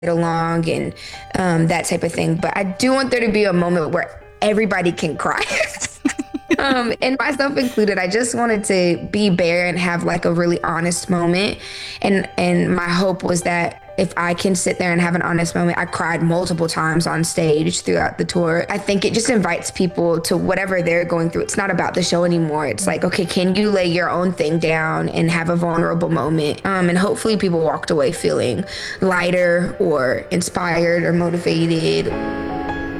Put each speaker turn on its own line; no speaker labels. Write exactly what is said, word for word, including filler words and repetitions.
along and um, that type of thing. But I do want there to be a moment where everybody can cry. Um, and myself included, I just wanted to be bare and have like a really honest moment. And and my hope was that if I can sit there and have an honest moment, I cried multiple times on stage throughout the tour. I think it just invites people to whatever they're going through. It's not about the show anymore. It's like, okay, can you lay your own thing down and have a vulnerable moment? Um, and hopefully people walked away feeling lighter or inspired or motivated.